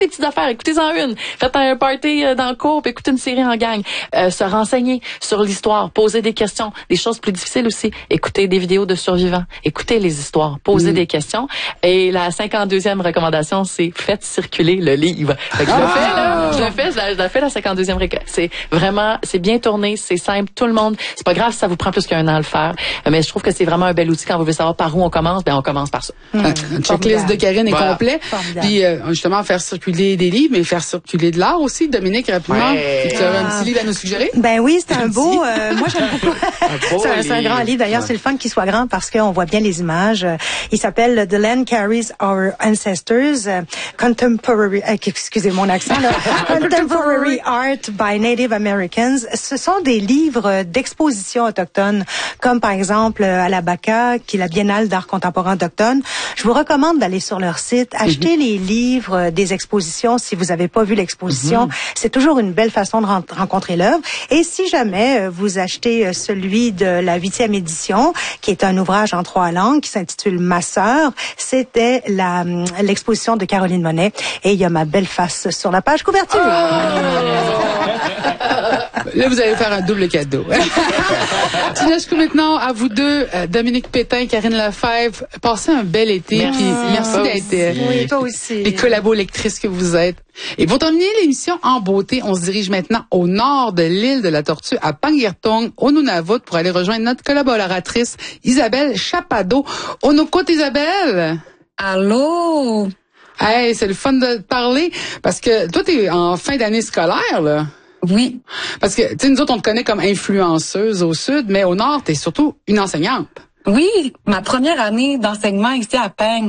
des petites affaires, écoutez-en une. Faites un party dans le cours, puis écoutez une série en gang. Se renseigner sur l'histoire, poser des questions, des choses plus difficiles aussi. Écoutez des vidéos de survivants, écoutez les histoires, poser des questions. Et la 52e recommandation, c'est faites circuler le livre. Fait que je le fais la 52e c'est vraiment, c'est bien tourné, c'est simple, tout le monde. C'est pas grave si ça vous prend plus qu'1 an à le faire, mais je trouve que c'est vraiment un bel outil quand vous voulez savoir par où on commence, on commence par ça. Le checklist de Karine est complet. Puis justement, faire circuler des livres, mais faire circuler de l'art aussi. Dominique, rapidement, tu as un petit livre à nous suggérer? Ben oui, c'est un beau, moi j'aime beaucoup. C'est un grand livre, d'ailleurs, c'est le fun qu'il soit grand parce qu'on voit bien les images. Il s'appelle The Land Carries Our Ancestors, Contemporary, excusez mon accent, là, Contemporary Art by Native Americans. Ce sont des livres d'exposition autochtone, comme par exemple à la BACA, qui est la Biennale d'art contemporain autochtone. Je vous recommande d'aller sur leur site, acheter les livres des expositions si vous n'avez pas vu l'exposition. C'est toujours une belle façon de rencontrer l'œuvre. Et si jamais vous achetez celui de la 8e édition, qui est un ouvrage en 3 langues, qui s'intitule Ma sœur, c'était l'exposition de Caroline Monet. Et il y a ma belle face sur la page couverture. Là, vous allez faire un double cadeau. Tinasco, maintenant, à vous deux, Dominique Pétain, Karine Lefebvre, passez un bel été. Merci d'être toi aussi. les collabo-lectrices que vous êtes. Et pour terminer l'émission en beauté, on se dirige maintenant au nord de l'île de la Tortue, à Panguirtong, au Nunavut, pour aller rejoindre notre collaboratrice Isabelle Chapado. Onokot, Isabelle! Allô? Hey, c'est le fun de te parler, parce que toi, t'es en fin d'année scolaire, là. Oui. Parce que, tu sais, nous autres, on te connaît comme influenceuse au sud, mais au nord, t'es surtout une enseignante. Oui, ma première année d'enseignement ici à Peng.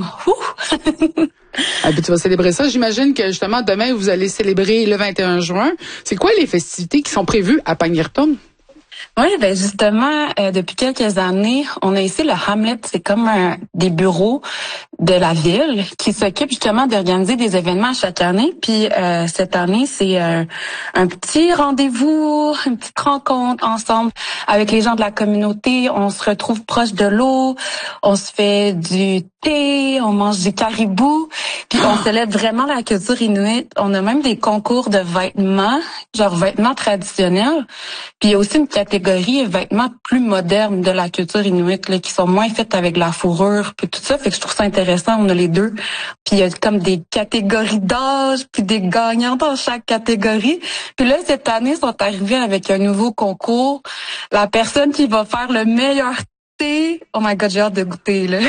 Ah, puis tu vas célébrer ça. J'imagine que, justement, demain, vous allez célébrer le 21 juin. C'est quoi les festivités qui sont prévues à Panguirtong? Oui, ben justement, depuis quelques années, on a ici le Hamlet. C'est comme des bureaux de la ville qui s'occupent justement d'organiser des événements chaque année. Puis cette année, c'est un petit rendez-vous, une petite rencontre ensemble avec les gens de la communauté. On se retrouve proche de l'eau, on se fait du thé, on mange du caribou, puis on célèbre vraiment la culture inuit. On a même des concours de vêtements, genre vêtements traditionnels. Puis il y a aussi une catégorie vêtements plus modernes de la culture inuit, là, qui sont moins faits avec la fourrure, puis tout ça. Fait que je trouve ça intéressant, on a les deux. Puis il y a comme des catégories d'âge, puis des gagnants dans chaque catégorie. Puis là, cette année, ils sont arrivés avec un nouveau concours. La personne qui va faire le meilleur thé, oh my God, j'ai hâte de goûter, là.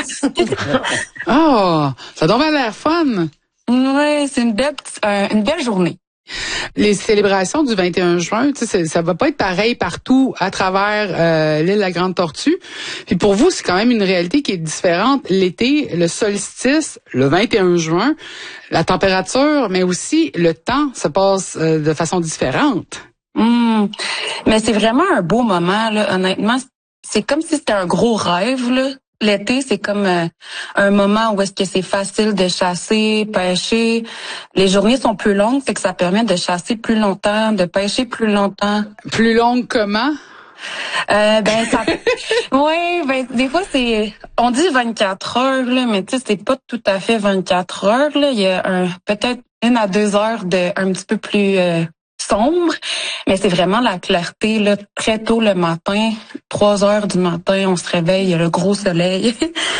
Oh, ça doit avoir l'air fun. Ouais, c'est une belle journée. Les célébrations du 21 juin, tu sais, ça va pas être pareil partout à travers l'île de la Grande Tortue. Puis pour vous, c'est quand même une réalité qui est différente. L'été, le solstice, le 21 juin, la température, mais aussi le temps se passe de façon différente. Mais c'est vraiment un beau moment, là. Honnêtement, c'est comme si c'était un gros rêve, là. L'été, c'est comme un moment où est-ce que c'est facile de chasser, pêcher. Les journées sont plus longues, fait que ça permet de chasser plus longtemps, de pêcher plus longtemps. Plus longue comment? Des fois on dit 24 heures, là, mais tu sais, c'est pas tout à fait 24 heures, là. Il y a peut-être 1 à 2 heures un petit peu plus sombre, mais c'est vraiment la clarté, là, très tôt le matin, 3 heures du matin, on se réveille, il y a le gros soleil.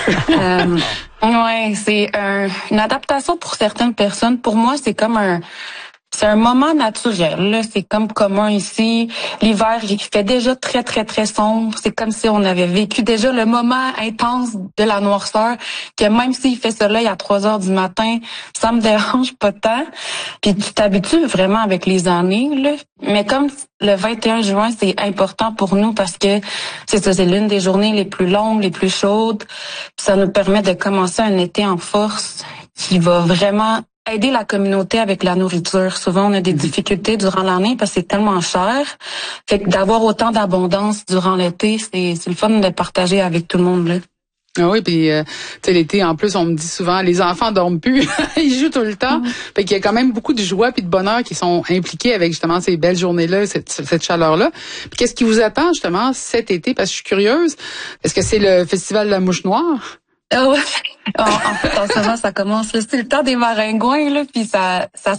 C'est une adaptation pour certaines personnes. Pour moi, c'est un moment naturel, là. C'est comme commun ici. L'hiver, il fait déjà très, très, très sombre. C'est comme si on avait vécu déjà le moment intense de la noirceur, que même s'il fait soleil à 3 heures du matin, ça me dérange pas tant. Puis tu t'habitues vraiment avec les années, là. Mais comme le 21 juin, c'est important pour nous parce que c'est l'une des journées les plus longues, les plus chaudes. Puis ça nous permet de commencer un été en force qui va vraiment aider la communauté avec la nourriture. Souvent, on a des difficultés durant l'année parce que c'est tellement cher. Fait que d'avoir autant d'abondance durant l'été, c'est le fun de partager avec tout le monde, là. Ah oui, puis tu sais, l'été, en plus, on me dit souvent, les enfants dorment plus, ils jouent tout le temps. Fait qu'il y a quand même beaucoup de joie puis de bonheur qui sont impliqués avec justement ces belles journées-là, cette chaleur-là. Puis qu'est-ce qui vous attend justement cet été? Parce que je suis curieuse. Est-ce que c'est le festival de la mouche noire? Ouais. En fait, en ce moment, ça commence. C'est le temps des maringouins, là, puis ça